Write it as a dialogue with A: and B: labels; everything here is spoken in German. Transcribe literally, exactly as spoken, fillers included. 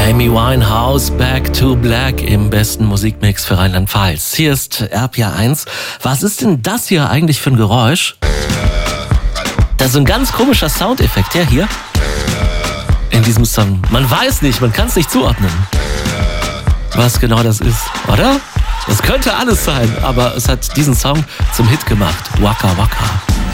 A: Amy Winehouse, Back to Black im besten Musikmix für Rheinland-Pfalz. Hier ist R P R eins. Was ist denn das hier eigentlich für ein Geräusch? Das ist ein ganz komischer Soundeffekt, ja, hier in diesem Song. Man weiß nicht, man kann es nicht zuordnen, was genau das ist, oder? Das könnte alles sein, aber es hat diesen Song zum Hit gemacht. Waka Waka.